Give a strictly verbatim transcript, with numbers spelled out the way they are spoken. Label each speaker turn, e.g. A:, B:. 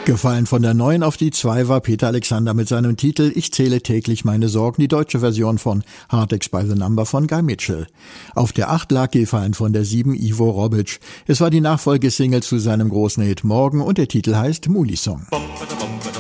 A: Gefallen von der neun auf die zwei war Peter Alexander mit seinem Titel Ich zähle täglich meine Sorgen, die deutsche Version von Heartaches by the Number von Guy Mitchell. Auf der acht lag Gefallen von der sieben Ivo Robic. Es war die Nachfolgesingle zu seinem großen Hit Morgen und der Titel heißt Muli Song.